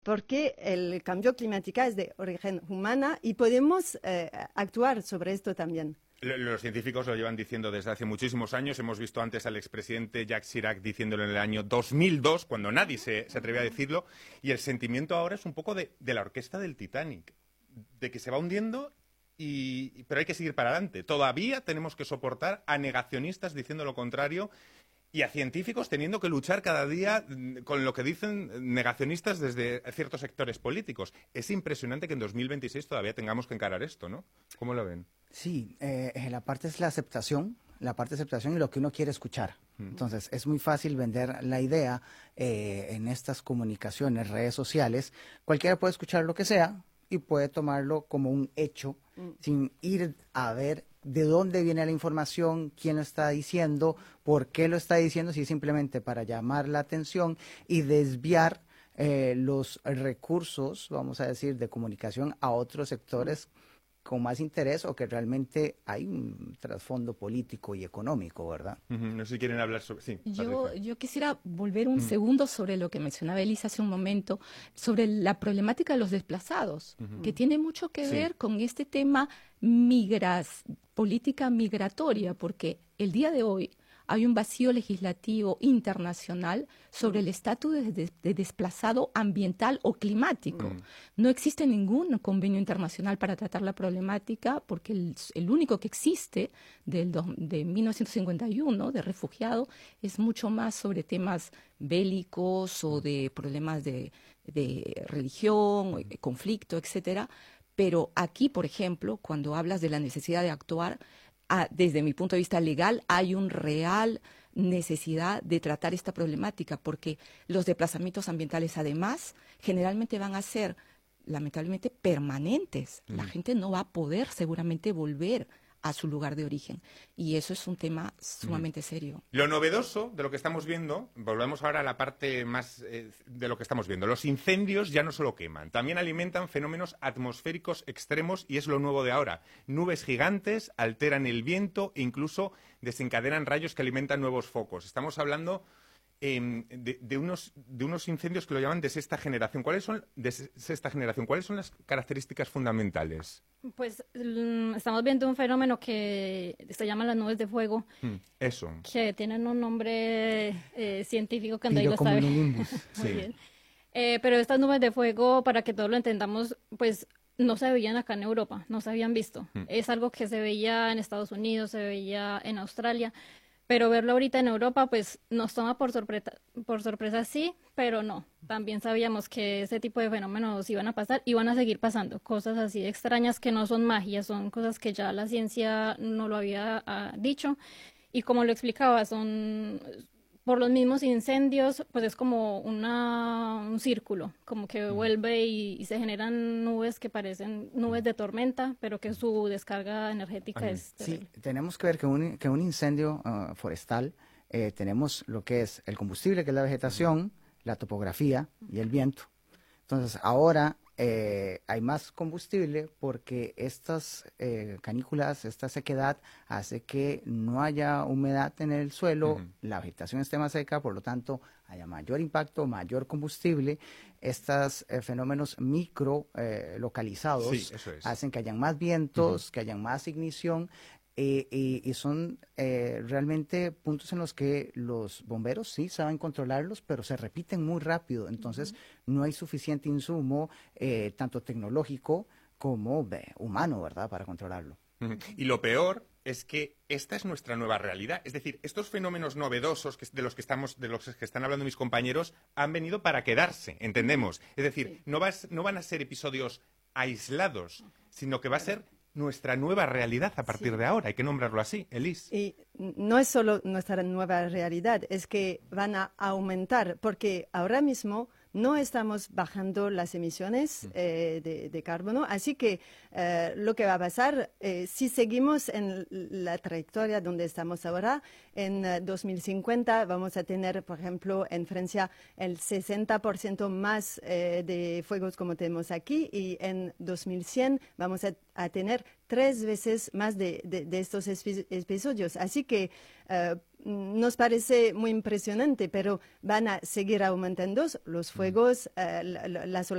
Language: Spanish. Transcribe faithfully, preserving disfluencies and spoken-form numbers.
porque el cambio climático es de origen humana y podemos eh, actuar sobre esto también. Los científicos lo llevan diciendo desde hace muchísimos años. Hemos visto antes al expresidente Jacques Chirac diciéndolo en el año dos mil dos, cuando nadie se, se atrevía a decirlo. Y el sentimiento ahora es un poco de, de la orquesta del Titanic, de que se va hundiendo, y, pero hay que seguir para adelante. Todavía tenemos que soportar a negacionistas diciendo lo contrario y a científicos teniendo que luchar cada día con lo que dicen negacionistas desde ciertos sectores políticos. Es impresionante que en dos mil veintiséis todavía tengamos que encarar esto, ¿no? ¿Cómo lo ven? Sí, eh, la parte es la aceptación, la parte de aceptación y lo que uno quiere escuchar. Uh-huh. Entonces, es muy fácil vender la idea eh, en estas comunicaciones, redes sociales. Cualquiera puede escuchar lo que sea y puede tomarlo como un hecho, uh-huh, sin ir a ver de dónde viene la información, quién lo está diciendo, por qué lo está diciendo, si es simplemente para llamar la atención y desviar eh, los recursos, vamos a decir, de comunicación a otros sectores con más interés o que realmente hay un trasfondo político y económico, ¿verdad? Uh-huh. No sé si quieren hablar sobre... Sí, yo, yo quisiera volver un uh-huh. segundo sobre lo que mencionaba Elisa hace un momento, sobre la problemática de los desplazados, uh-huh, que tiene mucho que sí. ver con este tema migras, política migratoria, porque el día de hoy hay un vacío legislativo internacional sobre el estatus de, de, de desplazado ambiental o climático. Mm. No existe ningún convenio internacional para tratar la problemática, porque el, el único que existe del do, de mil novecientos cincuenta y uno, de refugiado, es mucho más sobre temas bélicos o de problemas de, de religión, mm. conflicto, etcétera. Pero aquí, por ejemplo, cuando hablas de la necesidad de actuar, Ah, desde mi punto de vista legal, hay una real necesidad de tratar esta problemática, porque los desplazamientos ambientales, además, generalmente van a ser, lamentablemente, permanentes. Mm. La gente no va a poder seguramente volver a su lugar de origen. Y eso es un tema sumamente mm. serio. Lo novedoso de lo que estamos viendo, volvemos ahora a la parte más eh, de lo que estamos viendo. Los incendios ya no solo queman, también alimentan fenómenos atmosféricos extremos, y es lo nuevo de ahora. Nubes gigantes alteran el viento e incluso desencadenan rayos que alimentan nuevos focos. Estamos hablando eh, de, de, unos, de unos incendios que lo llaman de sexta generación. ¿Cuáles son, de sexta generación? ¿Cuáles son las características fundamentales? Pues estamos viendo un fenómeno que se llama las nubes de fuego. Mm, eso. Que tienen un nombre eh, científico que nadie lo sabe. Muy sí. bien. Eh, pero estas nubes de fuego, para que todos lo entendamos, pues no se veían acá en Europa, no se habían visto. Mm. Es algo que se veía en Estados Unidos, se veía en Australia. Pero verlo ahorita en Europa, pues nos toma por sorpresa, por sorpresa sí, pero no. También sabíamos que ese tipo de fenómenos iban a pasar y van a seguir pasando. Cosas así extrañas que no son magia, son cosas que ya la ciencia no lo había uh, dicho. Y como lo explicaba, son por los mismos incendios, pues es como una, un círculo, como que vuelve y, y se generan nubes que parecen nubes de tormenta, pero que su descarga energética Ajá. es terrible. Sí, tenemos que ver que un, que un incendio uh, forestal, eh, tenemos lo que es el combustible, que es la vegetación, Ajá. la topografía y el viento. Entonces, ahora eh, hay más combustible porque estas eh, canículas, esta sequedad hace que no haya humedad en el suelo, uh-huh. la vegetación esté más seca, por lo tanto haya mayor impacto, mayor combustible. Estos eh, fenómenos micro eh, localizados sí, eso es. hacen que hayan más vientos, uh-huh. que hayan más ignición. Eh, y, y son eh, realmente puntos en los que los bomberos sí saben controlarlos, pero se repiten muy rápido. Entonces, uh-huh. no hay suficiente insumo, eh, tanto tecnológico como eh, humano, ¿verdad?, para controlarlo. Uh-huh. Y lo peor es que esta es nuestra nueva realidad. Es decir, estos fenómenos novedosos que, de los que estamos, de los que están hablando mis compañeros, han venido para quedarse, entendemos. Es decir, sí. no, vas, no van a ser episodios aislados, sino que va a ser nuestra nueva realidad a partir sí. de ahora. Hay que nombrarlo así, Elis. Y no es solo nuestra nueva realidad, es que van a aumentar, porque ahora mismo no estamos bajando las emisiones eh, de, de carbono, así que eh, lo que va a pasar, eh, si seguimos en la trayectoria donde estamos ahora, en eh, dos mil cincuenta vamos a tener, por ejemplo, en Francia el sesenta por ciento más eh, de fuegos como tenemos aquí, y en dos mil cien vamos a, a tener tres veces más de, de, de estos episodios. Así que eh, nos parece muy impresionante, pero van a seguir aumentando los fuegos, eh, la, la, las